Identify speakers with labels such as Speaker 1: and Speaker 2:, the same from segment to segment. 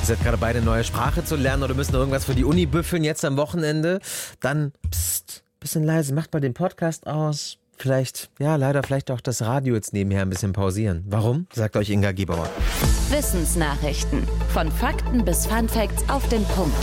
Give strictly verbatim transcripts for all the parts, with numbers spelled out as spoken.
Speaker 1: Ihr seid gerade beide, eine neue Sprache zu lernen oder müssen irgendwas für die Uni büffeln jetzt am Wochenende. Dann, psst, bisschen leise, macht mal den Podcast aus. Vielleicht, ja, leider vielleicht auch das Radio jetzt nebenher ein bisschen pausieren. Warum? Sagt euch Inga Giebauer.
Speaker 2: Wissensnachrichten. Von Fakten bis Funfacts auf den Punkt.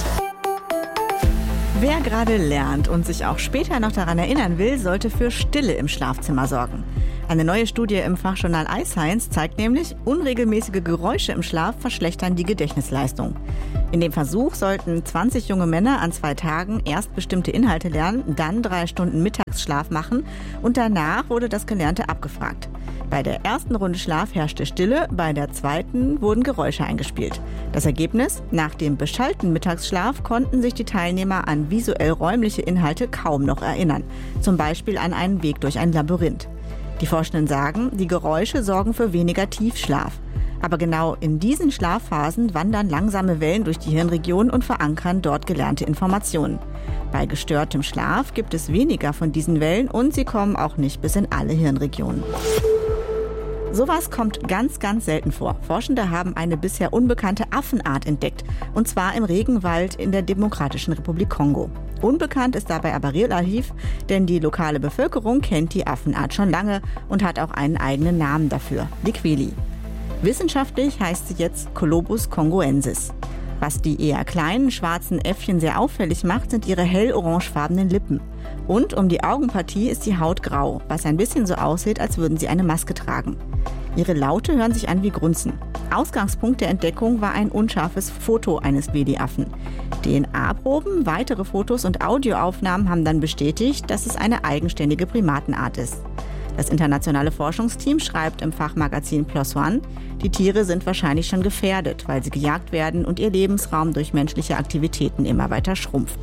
Speaker 3: Wer gerade lernt und sich auch später noch daran erinnern will, sollte für Stille im Schlafzimmer sorgen. Eine neue Studie im Fachjournal iScience zeigt nämlich, unregelmäßige Geräusche im Schlaf verschlechtern die Gedächtnisleistung. In dem Versuch sollten zwanzig junge Männer an zwei Tagen erst bestimmte Inhalte lernen, dann drei Stunden Mittagsschlaf machen und danach wurde das Gelernte abgefragt. Bei der ersten Runde Schlaf herrschte Stille, bei der zweiten wurden Geräusche eingespielt. Das Ergebnis? Nach dem beschallten Mittagsschlaf konnten sich die Teilnehmer an visuell räumliche Inhalte kaum noch erinnern. Zum Beispiel an einen Weg durch ein Labyrinth. Die Forschenden sagen, die Geräusche sorgen für weniger Tiefschlaf. Aber genau in diesen Schlafphasen wandern langsame Wellen durch die Hirnregion und verankern dort gelernte Informationen. Bei gestörtem Schlaf gibt es weniger von diesen Wellen und sie kommen auch nicht bis in alle Hirnregionen. Sowas kommt ganz, ganz selten vor. Forschende haben eine bisher unbekannte Affenart entdeckt, und zwar im Regenwald in der Demokratischen Republik Kongo. Unbekannt ist dabei aber relativ, denn die lokale Bevölkerung kennt die Affenart schon lange und hat auch einen eigenen Namen dafür, Liqueli. Wissenschaftlich heißt sie jetzt Colobus congoensis. Was die eher kleinen, schwarzen Äffchen sehr auffällig macht, sind ihre hell-orangefarbenen Lippen. Und um die Augenpartie ist die Haut grau, was ein bisschen so aussieht, als würden sie eine Maske tragen. Ihre Laute hören sich an wie Grunzen. Ausgangspunkt der Entdeckung war ein unscharfes Foto eines Babyaffen. D N A-Proben, weitere Fotos und Audioaufnahmen haben dann bestätigt, dass es eine eigenständige Primatenart ist. Das internationale Forschungsteam schreibt im Fachmagazin PLOS ONE, die Tiere sind wahrscheinlich schon gefährdet, weil sie gejagt werden und ihr Lebensraum durch menschliche Aktivitäten immer weiter schrumpft.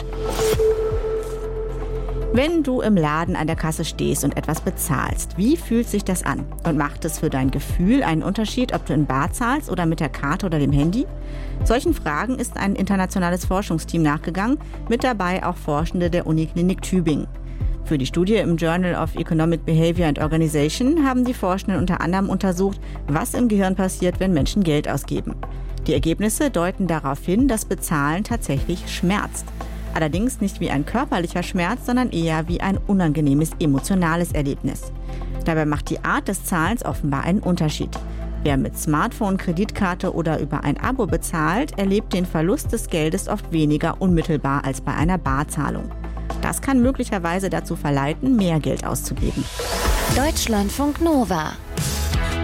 Speaker 3: Wenn du im Laden an der Kasse stehst und etwas bezahlst, wie fühlt sich das an? Und macht es für dein Gefühl einen Unterschied, ob du in bar zahlst oder mit der Karte oder dem Handy? Solchen Fragen ist ein internationales Forschungsteam nachgegangen, mit dabei auch Forschende der Uniklinik Tübingen. Für die Studie im Journal of Economic Behavior and Organization haben die Forschenden unter anderem untersucht, was im Gehirn passiert, wenn Menschen Geld ausgeben. Die Ergebnisse deuten darauf hin, dass Bezahlen tatsächlich schmerzt. Allerdings nicht wie ein körperlicher Schmerz, sondern eher wie ein unangenehmes emotionales Erlebnis. Dabei macht die Art des Zahlens offenbar einen Unterschied. Wer mit Smartphone, Kreditkarte oder über ein Abo bezahlt, erlebt den Verlust des Geldes oft weniger unmittelbar als bei einer Barzahlung. Das kann möglicherweise dazu verleiten, mehr Geld auszugeben.
Speaker 2: Deutschlandfunk Nova